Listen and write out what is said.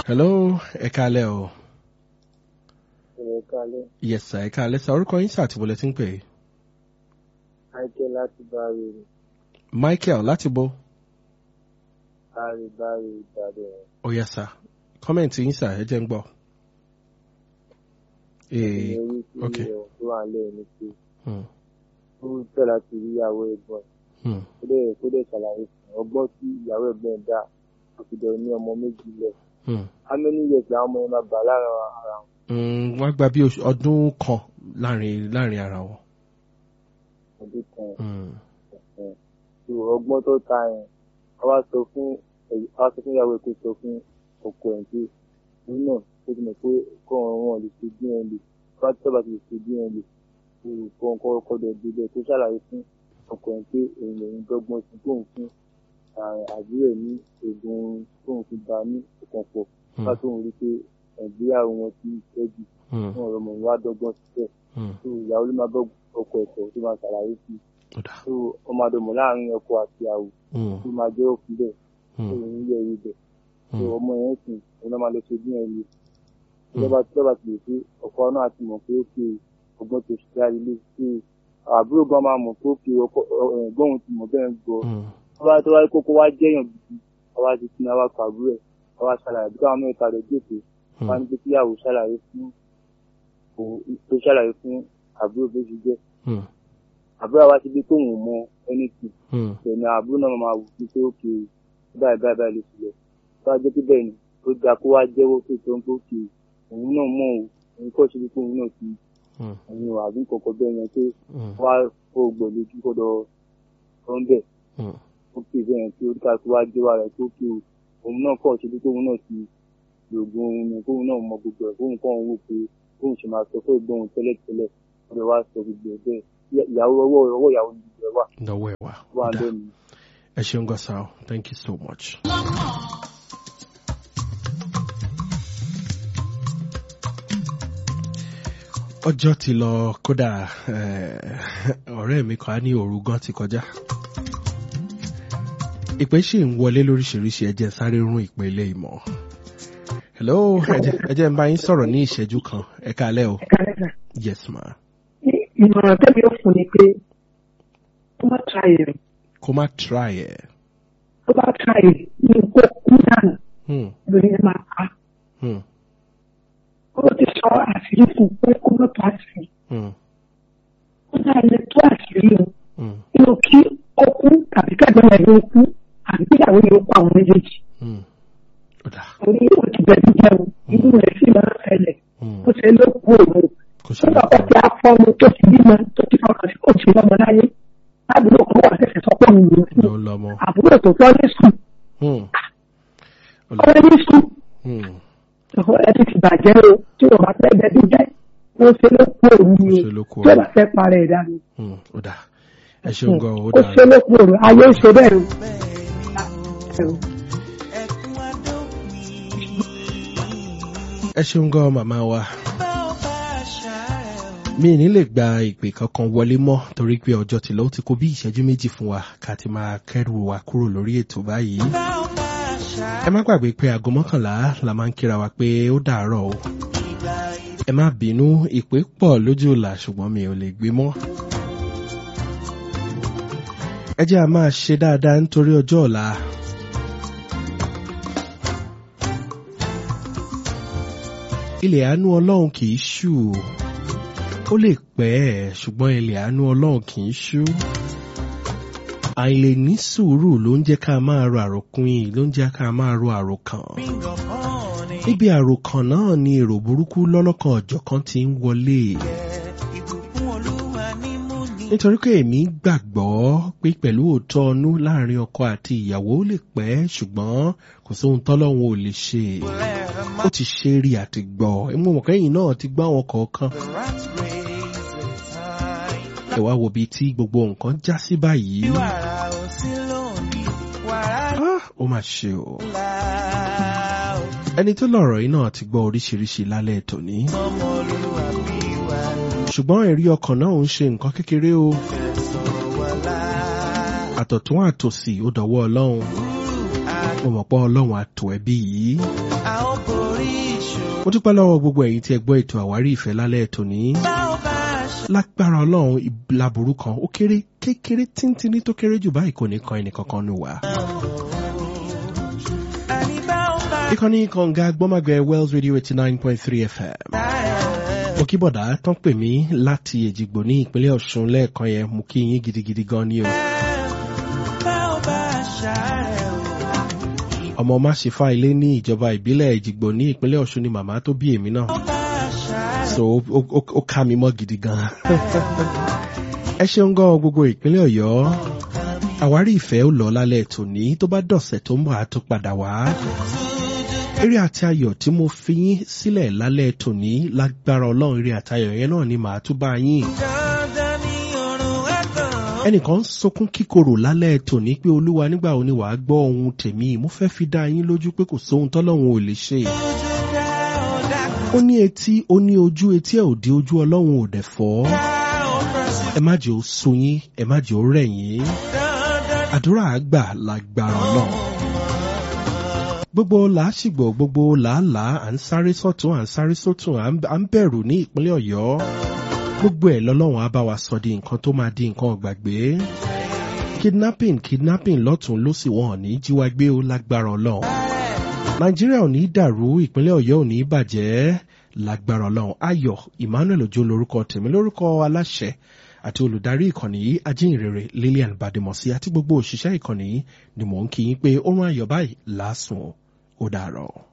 Hello, ẹ káalẹ́ o. Ẹ káalẹ́. Yes sir, ẹ káalẹ́ sir. Orúkọ yín sir tí mo lè ti ń pè é. Michael láti Bari. Michael láti bo. Bari Ìbàdàn. Oh yes sir. Kọ́mẹ̀ntì yín sir, ẹ jẹ́ ń gbọ́. Okay. Tó wà lẹ́yìn ní pé ó tẹ̀ láti rí ìyàwó ẹ̀gbọ́n. Kó dẹ̀ ṣàlàyé fún ọgbọ́n tí ìyàwó ẹ̀gbọ́n dá òfìdọ̀ ní ọmọ méjì lẹ̀. How many years làwọn ọmọ yẹn máa gbà lára ara wọn? Wọ́n gba bí ọdún kan láàrin ara wọn. Ọdún kan. Ọgbọ́n tó ta yẹn, wọ́n wá sọ fún ìyàwó ẹ̀ tó sọ fún ọkọ ẹ̀ pé òun náà ó ti mọ̀ pé kọ́ wọn lè ṣe DNA. Bá tí ọba ti lè ṣe DNA, olùkọ́ ọkọ̀ dẹ̀ débẹ̀ tó ṣàlàyé fún ọkọ ẹ̀ pé òun lòun dọ́gbọ́n sí tóun fún àbúrò ní oògùn tóun fi bá ní ọ̀pọ̀ bá tóun rí pé nàìjíríà wọn ti tẹ́jú fún ọ̀rọ̀ mọ̀ wá dọ́gbọ́n síbẹ̀ tó ìyàwó ló máa bọ́ ọkọ ẹ̀tọ́ tó máa ṣàlàyé sí tó ọmọ àdọ̀mọ̀ láàrin ọkọ àti àwò tó máa jẹ́ òfin bẹ̀ tó ń yẹ ẹ̀rí bẹ̀ tó ọmọ yẹn sìn òun náà máa lọ ṣe bí ẹ̀rí lọ́ba ti lè pé ọkọ náà ti mọ̀ pé ó fi ọgbọ́n tó ṣe jáde lé pé àbúrò gan máa mọ̀ pé ó fi ẹ̀gbọ́n ti mọ̀ bẹ́ẹ̀ gbọ́ tó wáyé kókó wá jẹ́yàn gidi ọwá ti fi náà wá pàbúrò ẹ̀ ọwá ṣàlàyé bí káwọn mẹ́ta rẹ̀ gbèsè wá ní pé kíyàwó ṣàlàyé fún àbúrò bó ṣe jẹ́ àbúrò àwa ti dé tóun mọ anything tẹ̀lé àbúrò náà máa wù sí pé ó kì í báyìí ló sílẹ̀ tó wá jẹ́ pé bẹ́ẹ̀ ni ó da kó wá jẹ́wọ́ pé tó ń pé ó kì í òun náà mọ̀ òun kọ́ ṣe pé òun náà ti òun àbí kọ̀ọ̀kan bẹ́ẹ̀ yẹn pé wá ó gbọ̀ lójú kọ́dọ̀ tó ń bẹ̀ ó kì í bẹ́ẹ̀ tí ó ká tó wá jẹ́wọ́ rẹ̀ tó kì í òun náà kọ́ ṣe pé òun náà ti lògùn ohun ni kóun náà mọ gbogbo ẹ̀ kóun kọ́ òun wò pé kóun ṣe máa sọ pé gbóhùn tẹ́lẹ̀tẹ́lẹ̀ ọ̀rẹ́ wa sọ gbogbo ẹ̀ bẹ́ẹ̀ ìyàwó ọwọ́ ìyàwó ní gbogbo ẹ̀ wà. lọ́wọ́ ẹ̀ wà ẹ ṣeun gọ́sà o thank you so much. ọjọ́ ti lọ kódà ọ̀rẹ́ mi kan á ní òru gan ti kọjá ìpè ṣì ń wọlé lóríṣiríṣi ẹjẹ́ sáré rún ìpele ìmọ̀. Hello, ẹjẹ́ ń bá yín sọ̀rọ̀ ní ìṣẹ́jú kan ẹ káalẹ́ o. Yes ma. Ìmọ̀ràn tẹ́lẹ̀ ó fún ni pé kó má try ẹ̀. Kó má try ẹ̀. Tó bá try ẹ̀ ní kó kú dànù lórí ẹ̀ máa pa. Ó ti sọ àṣírí fún pé kó má pa sí. Ó náà lè tó àṣírí o. Inú kí ó kú tàbí kẹ́gbọ́n ẹ̀ ló kú àbí kíyàwó yóò kó àwọn méjèèjì. Orí ó ti bẹ̀rù jẹun inú rẹ̀ sì máa ń fẹlẹ̀ ó ṣe ló kú òun. Nígbà kan tí a fọ́ ọmọ tó ti bímọ tó ti fọkàn sí kò sí lọ́mọ láyé àbúrò kan wà ṣẹ̀ṣẹ̀ sọ pé òun lò sí àbúrò tó tọ́ ní sùn. Ọ̀rẹ́ ní sùn ẹ ti ti bàjẹ́ o tí o bá fẹ́ bẹ́ẹ̀ bí jẹ́ ó ṣe ló kú òun ni o tí o bá fẹ́ parẹ́ ẹ̀ dànù. Ẹ ṣeun gan o ó ṣe ló kú òun ayé ń ṣe bẹ́ẹ̀ o. Ẹ ṣeun gan màmá wa mi ní lè gba ìpè kankan wọlé mọ́ torí pé ọjọ́ tí lọ ti kó bí ìṣẹ́jú méjì fún wa ká ti máa kẹ́rù wa kúrò lórí ètò báyìí. Ẹ má gbàgbé pé aago 11 la máa ń kíra wa pé ó dàárọ̀ o. Ẹ má bínú ìpè pọ̀ lójú ìlà ṣùgbọ́n mi ò lè gbé mọ́. Ẹ jẹ́ a máa ṣe dáadáa nítorí ọjọ́ ọ̀la. Ilẹ̀ àánú Ọlọ́run kì í ṣú ó lè pẹ́ ṣùgbọ́n ilẹ̀ àánú Ọlọ́run kì í ṣú. Àìlè ní sùúrù ló ń jẹ́ ká máa ro àròkún yìí ló ń jẹ́ ká máa ro àròkàn. Níbi àròkàn náà ni èrò burúkú lọ́lọ́kan ọ̀jọ̀kan ti ń wọlé. Nítorí pé èmi gbàgbọ́ pé pẹ̀lú òótọ́ ọnú láàrin ọkọ àti ìyàwó lè pẹ́ ṣùgbọ́n kò sóhun tọ́lọ́run ò lè ṣe. Ó ti ṣe rí àti gbọ́ ẹmú ọmọkẹ́yìn náà ti gbọ́ àwọn kọ̀ọ̀kan. Ẹ wá wo bí tí gbogbo nǹkan já sí báyìí. Ó mà ṣe o. Ẹni tó lọ̀rọ̀ yìí náà ti gbọ́ oríṣiríṣi lálẹ́ tòní. Ṣùgbọ́n ẹ̀rí ọkàn náà ń ṣe nǹkan kékeré o. Àtọ̀tún àtòsì ó dọ̀wọ́ Ọlọ́run. mo mọ̀ pé ọlọ́run àtò ẹbí yìí. mo dúpẹ́ lọ́wọ́ gbogbo ẹ̀yin tí ẹ gbọ́ ètò àwárí ìfẹ́ lálẹ́ ètò ní. lágbára ọlọ́run ìlàbùrú kan ó kéré kékeré tíntínní tó kéré jù báyìí kò ní kan ẹnìkankan nù wá. ìkànnì kànga gbọ́màgbẹ́ Wells Radio 89.3 FM. mo kí bọ̀dá tán pè mí láti Èjìgbò ní ìpínlẹ̀ Ọ̀ṣun lẹ́ẹ̀kan yẹn mo kí yín gidigidi gan ni o. ọmọ máṣífà ilé ní ìjọba ìbílẹ̀ Èjìgbò ní ìpínlẹ̀ Ọ̀ṣun ni màmá tó bí èmi náà. so ó ká mi mọ́ gidi gan. ẹ ṣeun gan gbogbo ìpínlẹ̀ Ọ̀yọ́. àwárí ìfẹ́ ó lọ lálẹ́ tòní tó bá dọ̀sẹ̀ tó ń bọ̀ á tó padà wá. eré àti ayọ̀ tí mo fi yín sílẹ̀ lálẹ́ tòní lágbára Ọlọ́run eré àti ayọ̀ yẹn náà ni màá tún bá yín. ẹnìkan sọkún kíkorò lálẹ́ tòní pé Olúwa nígbà wo ni wàá gbọ́ ohun tèmi mo fẹ́ fi dá yín lójú pé kò sóhun tọ́lọ́run ò lè ṣe. ó ní etí ó ní ojú etí ẹ̀ ò di ojú Ọlọ́run ò dẹ̀ fọ́. ẹ má jẹ́ ó sú yín ẹ má jẹ́ ó rẹ̀ yín. àdúrà àgbà lágbára Ọlọ́run. gbogbo làásìgbò gbogbo làálàá à ń sáré sọ́tún à ń sáré sọ́tún à ń bẹ̀rù ní ìpínlẹ̀ Ọ̀yọ́. gbogbo ẹ̀ lọ́lọ́run á bá wa sọ di nǹkan tó máa di nǹkan ọ̀gbàgbé. kidnapping lọ́tún ló sì wọ́n ní jíwá gbé ó lágbára Ọlọ́run. Nàìjíríà ò ní dàrú ìpínlẹ̀ Ọ̀yọ́ ò ní bàjẹ́ lágbára Ọlọ́run. Ayọ̀ Emmanuel Òjó lórúkọ tèmi lórúkọ aláṣẹ àti olùdarí ìkànnì yìí ajínrere Lillian Badimosi àti gbogbo òṣìṣẹ́ ìkànnì yìí ni mò ń kí yín pé oorun ayọ̀ báyìí lásùn ó dàárọ̀.